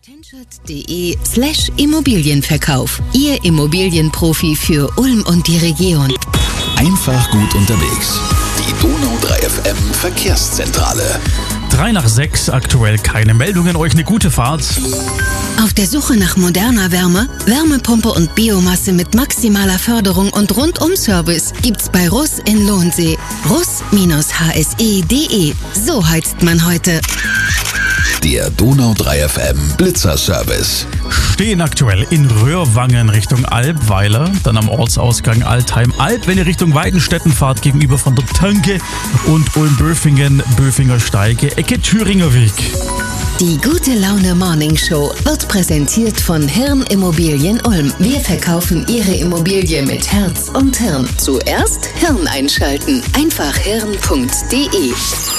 Tenschert.de/Immobilienverkauf. Ihr Immobilienprofi für Ulm und die Region. Einfach gut unterwegs. Die Donau 3 FM Verkehrszentrale. 5:03, aktuell keine Meldungen, euch eine gute Fahrt. Auf der Suche nach moderner Wärme, Wärmepumpe und Biomasse mit maximaler Förderung und Rundum-Service gibt's bei Russ in Lohnsee. russ-hse.de. So heizt man heute. Der Donau 3 FM Blitzerservice. Stehen aktuell in Röhrwangen Richtung Albweiler, dann am Ortsausgang Altheim-Alb, wenn ihr Richtung Weidenstetten fahrt, gegenüber von der Tanke und Ulm-Böfingen, Böfinger Steige, Ecke Thüringer Weg. Die Gute Laune Morning Show wird präsentiert von Hirn Immobilien Ulm. Wir verkaufen Ihre Immobilie mit Herz und Hirn. Zuerst Hirn einschalten. Einfach hirn.de.